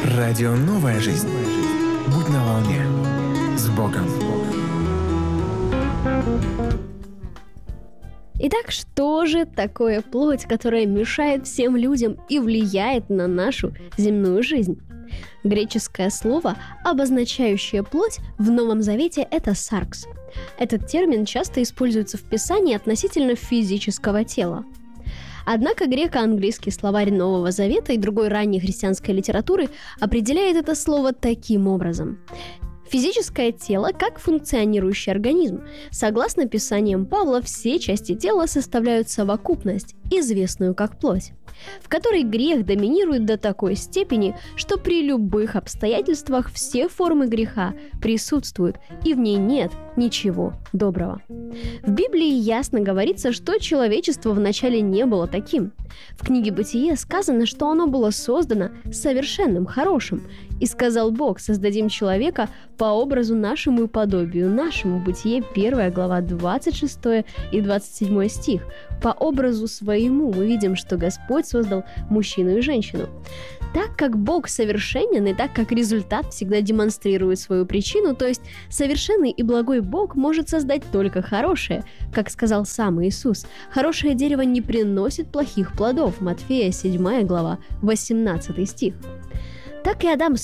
Радио «Новая жизнь». Будь на волне. С Богом. Итак, что же такое плоть, которая мешает всем людям и влияет на нашу земную жизнь? Греческое слово, обозначающее плоть в Новом Завете, это «саркс». Этот термин часто используется в Писании относительно физического тела. Однако греко-английский словарь Нового Завета и другой ранней христианской литературы определяет это слово таким образом. Физическое тело как функционирующий организм. Согласно писаниям Павла, все части тела составляют совокупность, известную как плоть, в которой грех доминирует до такой степени, что при любых обстоятельствах все формы греха присутствуют, и в ней нет ничего доброго. В Библии ясно говорится, что человечество вначале не было таким. В книге «Бытие» сказано, что оно было создано совершенным, хорошим. «И сказал Бог, создадим человека по образу нашему и подобию нашему». Бытие 1 глава 26 и 27 стих. По образу своему мы видим, что Господь создал мужчину и женщину. Так как Бог совершенен, и так как результат всегда демонстрирует свою причину, то есть совершенный и благой Бог может создать только хорошее, как сказал сам Иисус. Хорошее дерево не приносит плохих плодов. Матфея 7 глава 18 стих. Так и Адам